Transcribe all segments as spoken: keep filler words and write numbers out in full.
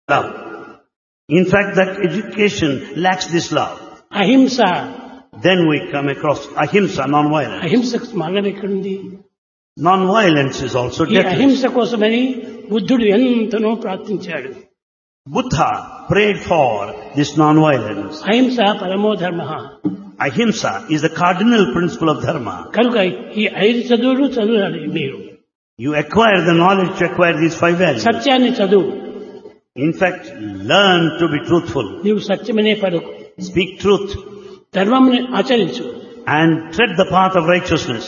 love. In fact, that education lacks this love. అహింస Then we come across ahimsa, non-violence. అహింసకు మార్గం ఎక్కడుంది? Non-violence is also ఈ deadly. అహింస కోసమని బుద్ధుడు ఎంతనో ప్రార్థించాడు. Buddha prayed for this non-violence. అహింస పరమో ధర్మ. Ahimsa is the cardinal principle of dharma. కనుక ఈ ఐదు చదువులు చదవాలి మీరు. You acquire the knowledge to acquire these five values. సత్యాన్ని చదువు. In fact, learn to be truthful. నీవు సత్యమనే పలుకు. Speak truth ధర్మంని ఆచరించు. and tread the path of righteousness.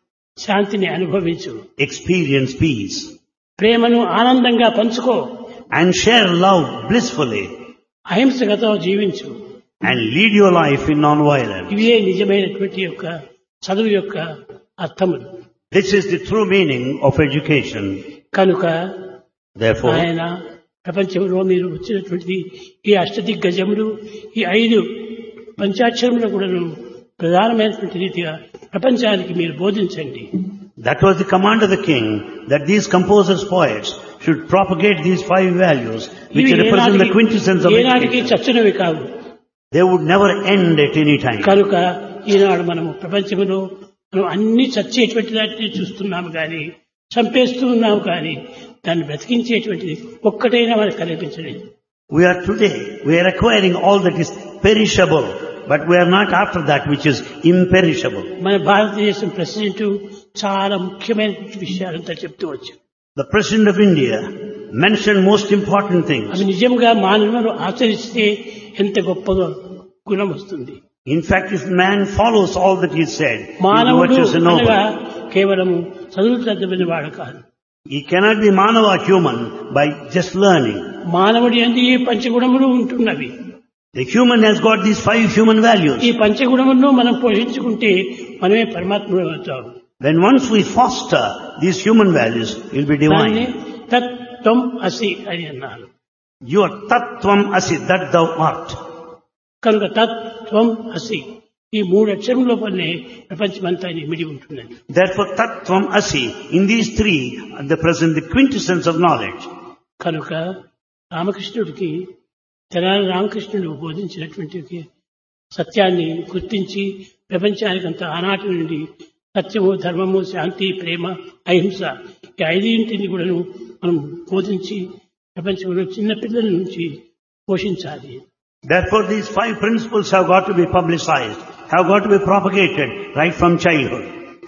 శాంతిని అనుభవించు. Experience peace ప్రేమను ఆనందంగా పంచుకో. and share love blissfully అహింసగతో జీవించు. and lead your life in non-violence. ఇవే నిజమైనటువంటి యొక్క చదువు యొక్క అర్థములు. This is the true meaning of education. కనుక Therefore, ఆయన ప్రపంచంలో మీరు వచ్చినటువంటి ఈ అష్టదిగ్గజములు ఈ ఐదు పంచాక్షరములు కూడా ప్రధానమైనటువంటి రీతిగా ప్రపంచానికి మీరు బోధించండి. that was the command of the king, that these composers, poets should propagate these five values which ఇవి represent the ఏనాటికి- quintessence of ఏనాటికి education. చచ్చినవి కావు. They would never end at any time. కనుక ఈనాడు మనము ప్రపంచంలో మనం అన్ని చచ్చేటువంటి వాటిని చూస్తున్నాము కానీ చంపేస్తూ ఉన్నాము కానీ దాన్ని బ్రతికించేటువంటిది ఒక్కటైనా మనకు కనిపించలేదు. We are today, we are acquiring all that is perishable, but we are not after that which is imperishable. మన భారతదేశం ప్రెసిడెంట్ చాలా ముఖ్యమైన విషయాలంతా చెప్తూ వచ్చారు. The President of India mentioned most important things. అవి నిజంగా మానవులను ఆచరిస్తే ఎంత గొప్పగా గుణం వస్తుంది. In fact, if man follows all that he said, he మానవుడు virtues and అనగా noble. కేవలం చదువు చదివిన వాడు కాదు. He cannot be manava human by just learning. మానవుడి యందు ఈ పంచగుణములు ఉంటున్నవి. The human has got these five human values. ఈ పంచగుణములను మనం పోషించుకుంటే మనమే పరమాత్ముడు అవుతాం. When once we foster these human values, you'll be దాన్ని divine. తత్వం అసి అని అన్నారు. You are tattvam asi, that thou art. కనుక తత్వం అసి ఈ మూడు అక్షరం లోపలనే ప్రపంచమంతా ఇమిడి ఉంటున్నది. Therefore, tattvam asi, in these three, are the present the quintessence of knowledge. కనుక రామకృష్ణుడికి తెనాలి రామకృష్ణుడు బోధించినటువంటి సత్యాన్ని గుర్తించి ప్రపంచానికంతా ఆనాటి నుండి సత్యము ధర్మము శాంతి ప్రేమ అహింస ఈ ఐదింటిని కూడా మనం బోధించి ప్రపంచంలో చిన్న పిల్లల నుంచి పోషించాలి. Therefore, these five principles have got to be publicized, have got to be propagated right from childhood.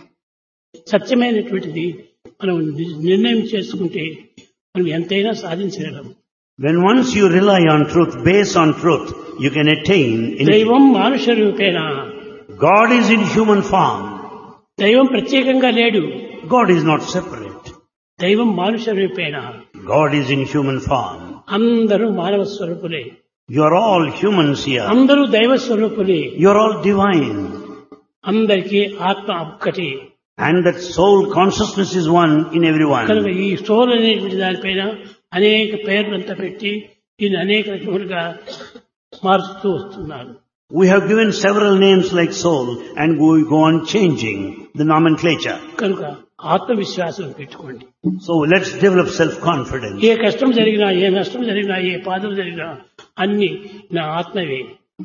సత్యమైనటువంటిది మనం నిర్ణయం చేసుకుంటే మనం ఎంతైనా సాధించగలం. When once you rely on truth, base on truth, you can attain anything. దైవం మానుష రూపేణ. God is in human form. దైవం ప్రత్యేకంగా లేడు. God is not separate. దైవం మానుష రూపేణ. God is in human form. అందరూ మానవ స్వరూపులే. You are all humans here. అందరూ దైవ స్వరూపులే. You are all divine. అందరికీ ఆత్మ ఒక్కటి. And that soul consciousness is one in కనుక everyone. ఈ సోల్ అనేటువంటి దానిపైన అనేక పేర్లంతా పెట్టి దీన్ని అనేక రకములుగా మారుస్తూ వస్తున్నారు. We have given several names like soul and we go on changing the nomenclature. కనుక ఆత్మవిశ్వాసం పెట్టుకోండి. So let's develop self-confidence. ఏ కష్టం జరిగినా ఏ నష్టం జరిగినా ఏ బాధలు జరిగినా అన్ని నా ఆత్మవే.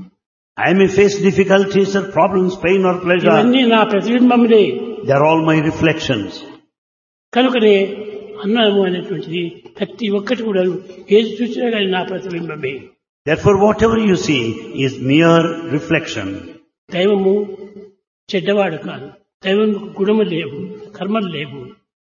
I may face difficulties or problems, pain or pleasure. ఇవన్నీ నా ప్రతిబింబములే. They are all my reflections. కనుకనే అన్నము అనేటువంటిది ప్రతి ఒక్కటి కూడా ఏది చూసినా కానీ నా ప్రతిబింబమే. Therefore, whatever you see is mere reflection. దైవము చెడ్డవాడు కాదు. దైవం గుణము లేవు, కర్మలు లేవు.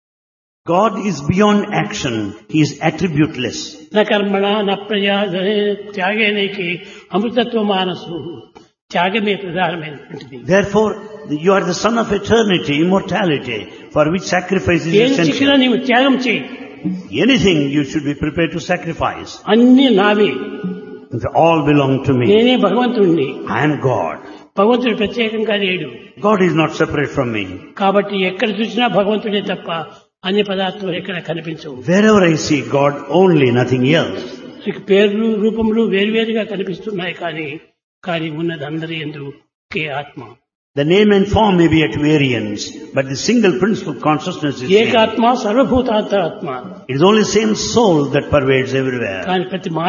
God is beyond action. He is attributeless. నా కర్మణ నా ప్రజా త్యాగేనైకి అమృతత్వ మానసు. త్యాగమే ప్రధానమైనటువంటిది. Therefore, you are the son of eternity, immortality, for which sacrifice is ఏం శిక్షణ essential. నీవు త్యాగం చేయి. Anything you should be prepared to sacrifice. అన్ని నావే. They all belong to me. నేనే భగవంతుణ్ణి. I am God. భగవంతుడు ప్రత్యేకంగా లేడు. God is not separate from me. కాబట్టి ఎక్కడ చూసినా భగవంతుడే తప్ప అన్ని పదార్థాలు ఎక్కడ కనిపించవు. Wherever I see God, only, nothing else. నీకు పేర్లు రూపములు వేరువేరుగా కనిపిస్తున్నాయి కానీ కానీ ఉన్నది అందరి యందు ఒకే ఆత్మ. The name and form may be at variance, but the single principle of consciousness is same. ఏకాత్మ సర్వభూతాంతరాత్మ. It is only same soul that pervades everywhere. కానీ ప్రతి